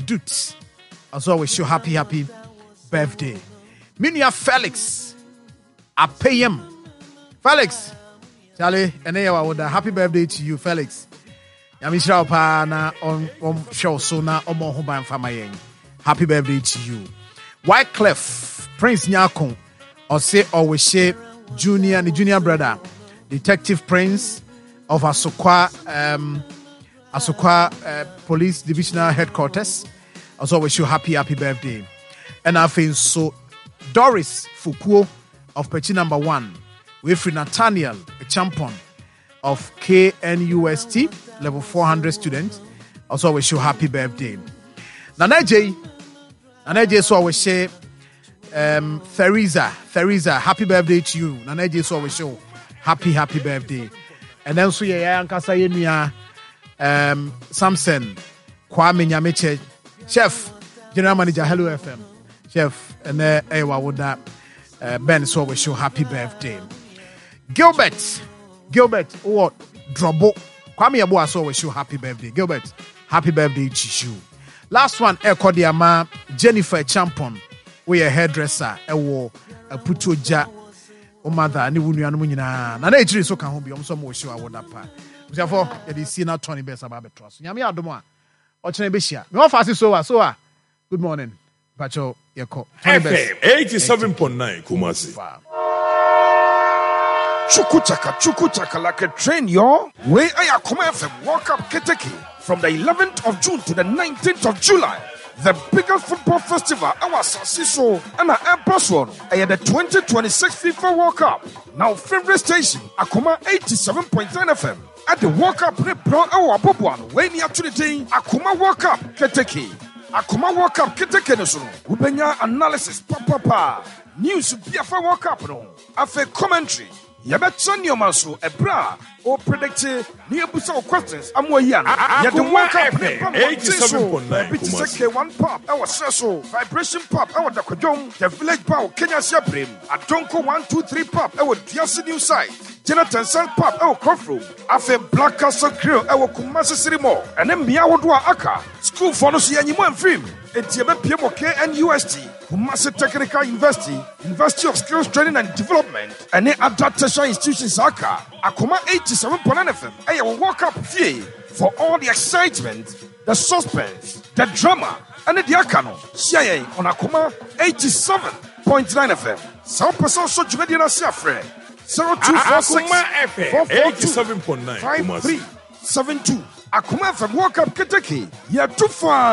Dutz. As always, you happy birthday. Minia Felix. Apayem. Felix. Charlie, and happy birthday to you, Felix. Yamishra pa na on show so na omo ho ban fama yen. Happy birthday to you. Wycliffe Prince Nyakon or say Oweshe junior brother, Detective Prince of Asokwa Police Divisional Headquarters. Also wish you happy birthday. And I think so Doris Fukuo of Pechi number 1. With Nathaniel, a champion of KNUST, level 400 students. Also wish you happy birthday. Nanaje, so I wish Theresa, happy birthday to you. Nanaje, so I wish you happy birthday. And then so yeah, Ankasa Yenia Samson Kwame Nyameche, Chef, General Manager, Hello FM, Chef, and Ewa Woda Ben, so wish you happy birthday. Gilbert, what? Drobo. Kwame Yabo, so wish you happy birthday. Gilbert, happy birthday to you. Last one, Ekodiama, Jennifer Champon, we a hairdresser, Ewo, a putoja, o mother, and you na na ejiri so can be so mo show award pa. Therefore, you see now Tony Best about trust. Nyame adomo a, o chene be hia. Me offer so. Good morning. Bacho Yeko. FM 87.9 Kumasi. Chukuchaka like a train, yo. Where are you coming from? Walk up Keteke from the 11th of June to the 19th of July. The biggest football festival, our Sasiso and our Empress one. I had the 2026 FIFA World Cup. Now, favorite station, Akuma 87.9 FM. At the World Cup, Repro, our Bobuan, way near to the day, Akuma World Cup, Keteke. Akuma World Cup, Keteke, Ubenya analysis, papa. News, BFA World Cup, no. Afe commentary. Yabetson Yomasu, a bra, or predicted near Busa questions. I'm way young. Yet the World Cup 87.9. One pop, our Sasso, vibration pop, our Dakojong, the village power, Kenya Shaprim, a Donko 1, 2, 3 pop, our Diasi New Side, Jonathan Sun pop, our Kofru, Afe Black Castle Grill, our Kumasi City Mall, and then Miawadua Aka, School for Nosianiman Film, and TMPMO KNUST, Kumasi Technical University of Skills Training and Development, and then adaptation institutions Aka, Akuma 87.9 FM. I will walk up here for all the excitement, the suspense, the drama, and the Akano. CIA on Akuma 87.9 FM. Some person so Jumediana Siafre 0246 442 5372. Akuma FM walk up Keteke. Yeah, too far.